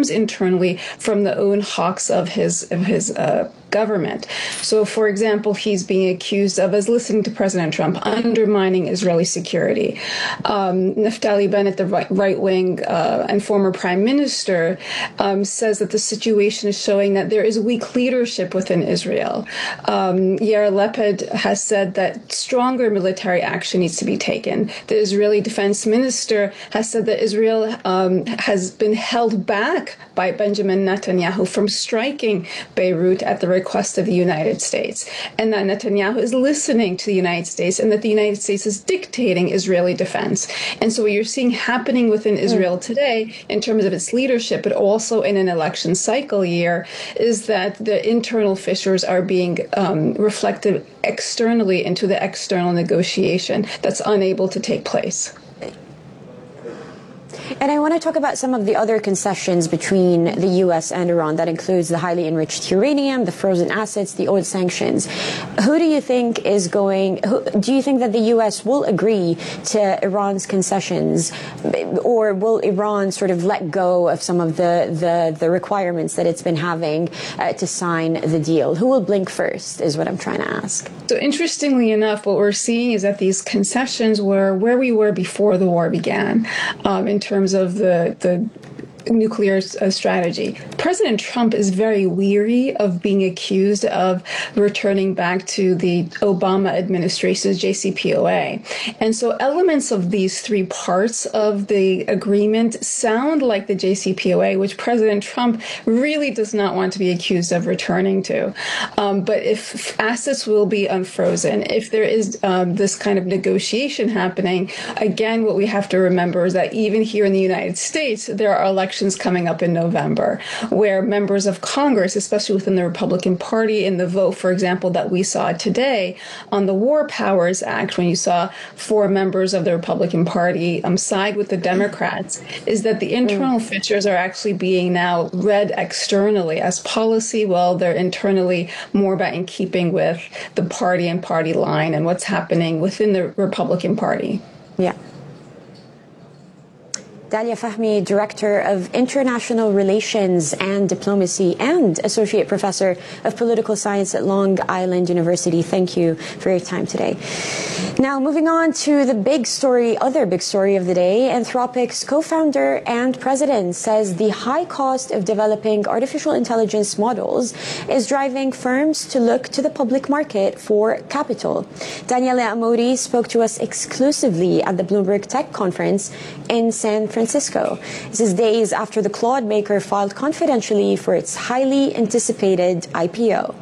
comes internally from the own hawks of his government. So, for example, he's being accused of, as listening to President Trump, undermining Israeli security. Naftali Bennett, the right-wing and former prime minister, says that the situation is showing that there is weak leadership within Israel. Yair Lapid has said that stronger military action needs to be taken. The Israeli defense minister has said that Israel has been held back by Benjamin Netanyahu from striking Beirut at the request of the United States, and that Netanyahu is listening to the United States, and that the United States is dictating Israeli defense. And so what you're seeing happening within Israel today, in terms of its leadership, but also in an election cycle year, is that the internal fissures are being reflected externally into the external negotiation that's unable to take place. And I want to talk about some of the other concessions between the U.S. and Iran. That includes the highly enriched uranium, the frozen assets, the oil sanctions. Who do you think do you think that the U.S. will agree to Iran's concessions, or will Iran sort of let go of some of the requirements that it's been having to sign the deal? Who will blink first is what I'm trying to ask. So interestingly enough, what we're seeing is that these concessions were where we were before the war began, in terms of the nuclear strategy. President Trump is very weary of being accused of returning back to the Obama administration's JCPOA. And so elements of these three parts of the agreement sound like the JCPOA, which President Trump really does not want to be accused of returning to. But if assets will be unfrozen, if there is this kind of negotiation happening, again, what we have to remember is that even here in the United States, there are elections coming up in November, where members of Congress, especially within the Republican Party, in the vote, for example, that we saw today on the War Powers Act, when you saw 4 members of the Republican Party side with the Democrats, is that the internal fissures are actually being now read externally as policy, while they're internally more about in keeping with the party and party line and what's happening within the Republican Party. Yeah. Dalia Fahmy, Director of International Relations and Diplomacy and Associate Professor of Political Science at Long Island University. Thank you for your time today. Now, moving on to the other big story of the day. Anthropic's co-founder and president says the high cost of developing artificial intelligence models is driving firms to look to the public market for capital. Daniela Amodi spoke to us exclusively at the Bloomberg Tech Conference in San Francisco. This is days after the Claude maker filed confidentially for its highly anticipated IPO.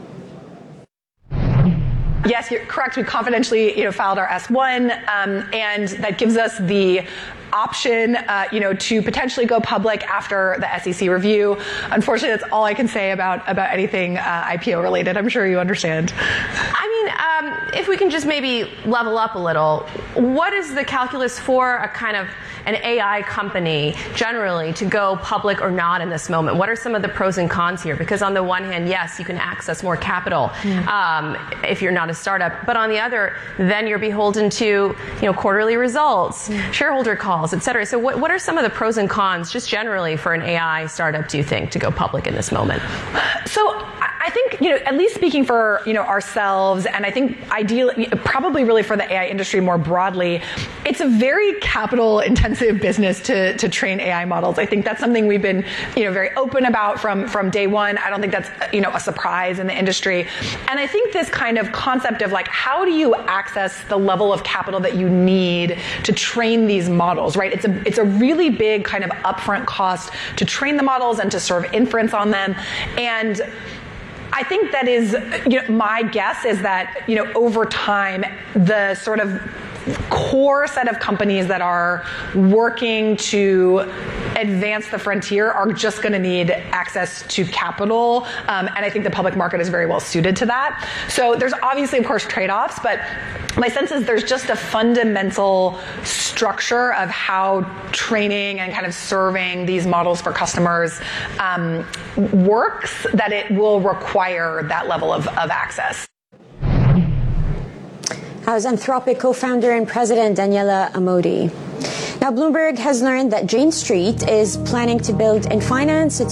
Yes, you're correct. We confidentially, filed our S1, and that gives us the option, to potentially go public after the SEC review. Unfortunately, that's all I can say about anything IPO related. I'm sure you understand. If we can just maybe level up a little, what is the calculus for a kind of an AI company generally to go public or not in this moment? What are some of the pros and cons here? Because on the one hand, yes, you can access more capital if you're not a startup, but on the other, then you're beholden to quarterly results, shareholder calls, et cetera. So what are some of the pros and cons just generally for an AI startup, do you think, to go public in this moment? So I think, at least speaking for, ourselves, and I think ideally, probably really for the AI industry more broadly, it's a very capital intensive business to train AI models. I think that's something we've been, very open about from day one. I don't think that's, a surprise in the industry. And I think this kind of concept of how do you access the level of capital that you need to train these models, right? It's a really big kind of upfront cost to train the models and to serve inference on them. And I think that is, my guess is that, over time, the sort of core set of companies that are working to advance the frontier are just going to need access to capital. And I think the public market is very well suited to that. So there's obviously, of course, trade-offs, but my sense is there's just a fundamental structure of how training and kind of serving these models for customers works, that it will require that level of access. That was Anthropic co-founder and president Daniela Amodi. Now, Bloomberg has learned that Jane Street is planning to build and finance its